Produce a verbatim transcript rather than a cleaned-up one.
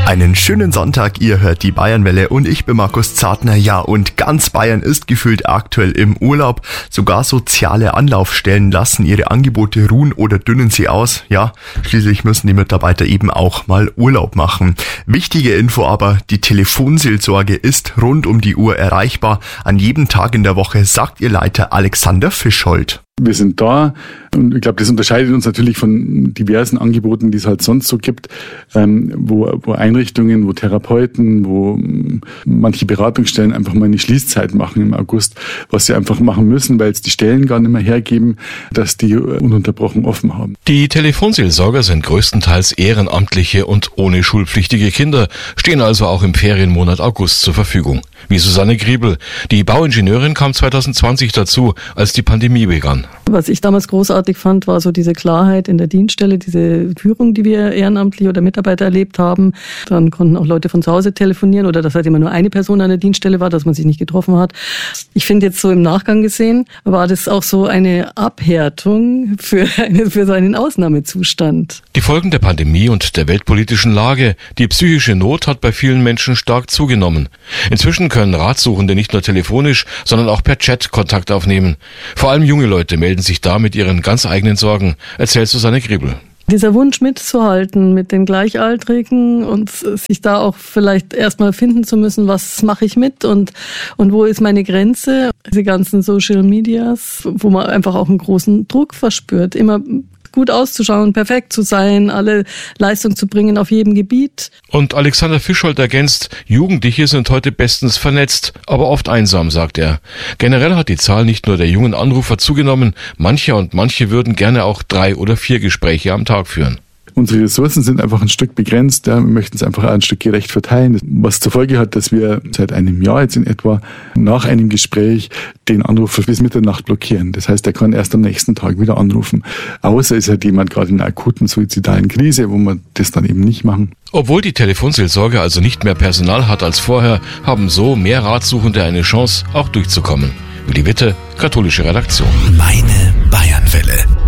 Einen schönen Sonntag, ihr hört die Bayernwelle und ich bin Markus Zartner. Ja, und ganz Bayern ist gefühlt aktuell im Urlaub. Sogar soziale Anlaufstellen lassen ihre Angebote ruhen oder dünnen sie aus. Ja, schließlich müssen die Mitarbeiter eben auch mal Urlaub machen. Wichtige Info aber, die Telefonseelsorge ist rund um die Uhr erreichbar. An jedem Tag in der Woche, sagt ihr Leiter Alexander Fischhold. Wir sind da und ich glaube, das unterscheidet uns natürlich von diversen Angeboten, die es halt sonst so gibt, ähm, wo, wo Einrichtungen, wo Therapeuten, wo manche Beratungsstellen einfach mal eine Schließzeit machen im August, was sie einfach machen müssen, weil es die Stellen gar nicht mehr hergeben, dass die ununterbrochen offen haben. Die Telefonseelsorger sind größtenteils Ehrenamtliche und ohne schulpflichtige Kinder, stehen also auch im Ferienmonat August zur Verfügung. Wie Susanne Griebel. Die Bauingenieurin kam zwanzig zwanzig dazu, als die Pandemie begann. Was ich damals großartig fand, war so diese Klarheit in der Dienststelle, diese Führung, die wir ehrenamtlich oder Mitarbeiter erlebt haben. Dann konnten auch Leute von zu Hause telefonieren oder dass halt immer nur eine Person an der Dienststelle war, dass man sich nicht getroffen hat. Ich finde jetzt so im Nachgang gesehen, war das auch so eine Abhärtung für, eine, für so einen Ausnahmezustand. Die Folgen der Pandemie und der weltpolitischen Lage, die psychische Not hat bei vielen Menschen stark zugenommen. Inzwischen können Ratsuchende nicht nur telefonisch, sondern auch per Chat Kontakt aufnehmen. Vor allem junge Leute melden sich da mit ihren ganz eigenen Sorgen, erzählt Susanne Griebel. Dieser Wunsch mitzuhalten mit den Gleichaltrigen und sich da auch vielleicht erstmal finden zu müssen, was mache ich mit und, und wo ist meine Grenze. Diese ganzen Social Medias, wo man einfach auch einen großen Druck verspürt, immer gut auszuschauen, perfekt zu sein, alle Leistung zu bringen auf jedem Gebiet. Und Alexander Fischhold ergänzt, Jugendliche sind heute bestens vernetzt, aber oft einsam, sagt er. Generell hat die Zahl nicht nur der jungen Anrufer zugenommen, manche und manche würden gerne auch drei oder vier Gespräche am Tag führen. Unsere Ressourcen sind einfach ein Stück begrenzt. Ja. Wir möchten es einfach auch ein Stück gerecht verteilen. Was zur Folge hat, dass wir seit einem Jahr jetzt in etwa nach einem Gespräch den Anrufer bis Mitternacht blockieren. Das heißt, er kann erst am nächsten Tag wieder anrufen. Außer es hat jemand gerade in einer akuten suizidalen Krise, wo wir das dann eben nicht machen. Obwohl die Telefonseelsorge also nicht mehr Personal hat als vorher, haben so mehr Ratsuchende eine Chance, auch durchzukommen. Willi Witte, katholische Redaktion. Meine Bayernwelle.